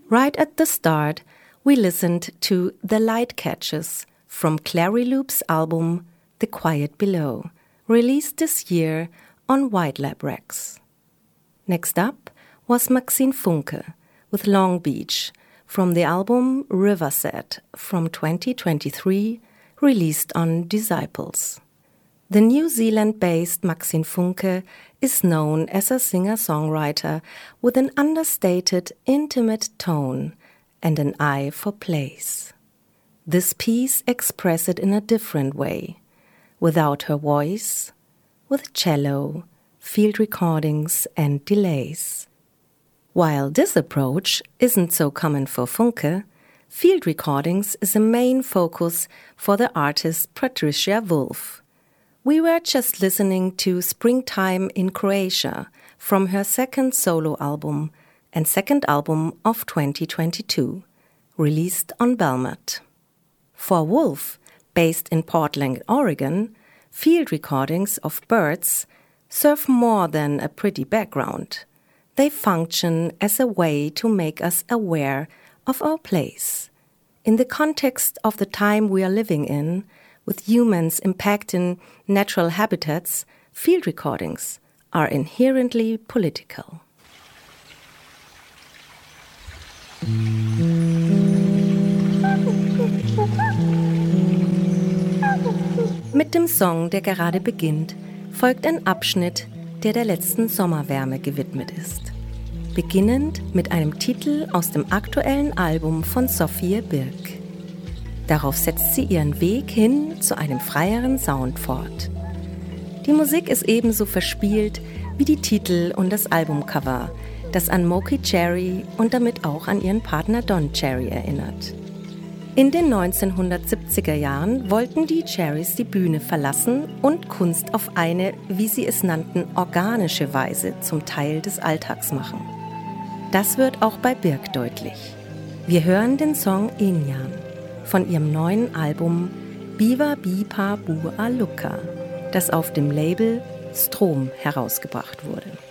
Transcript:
Right at the start, we listened to The Light Catches from Clary Loop's album The Quiet Below, released this year on White Lab Rex. Next up was Maxine Funke with Long Beach from the album Riverset from 2023, released on Disciples. The New Zealand-based Maxine Funke is known as a singer-songwriter with an understated, intimate tone and an eye for place. This piece expresses it in a different way, without her voice, with cello, field recordings and delays. While this approach isn't so common for Funke, field recordings is a main focus for the artist Patricia Wolf. We were just listening to Springtime in Croatia from her second solo album and second album of 2022, released on Belmont. For Wolf, based in Portland, Oregon, field recordings of birds serve more than a pretty background. They function as a way to make us aware of our place. In the context of the time we are living in, with humans impacting natural habitats, field recordings are inherently political. Mit dem Song, der gerade beginnt, folgt ein Abschnitt, der letzten Sommerwärme gewidmet ist. Beginnend mit einem Titel aus dem aktuellen Album von Sophie Birk. Darauf setzt sie ihren Weg hin zu einem freieren Sound fort. Die Musik ist ebenso verspielt wie die Titel und das Albumcover, das an Moki Cherry und damit auch an ihren Partner Don Cherry erinnert. In den 1970er Jahren wollten die Cherrys die Bühne verlassen und Kunst auf eine, wie sie es nannten, organische Weise zum Teil des Alltags machen. Das wird auch bei Birk deutlich. Wir hören den Song Inyan von ihrem neuen Album Biva Bipa Bua Luka, das auf dem Label Strom herausgebracht wurde.